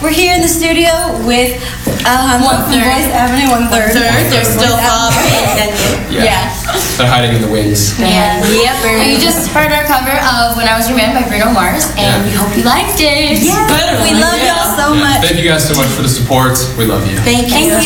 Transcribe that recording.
we're here in the studio with Alejandro from Voice Avenue, one third. They're still up. Yeah. They're hiding in the wings. Yeah. Yep. And you just heard our cover of When I Was Your Man by Bruno Mars, and we hope you liked it. Yeah. We love y'all so much. Thank you guys so much for the support. We love you. Thank you.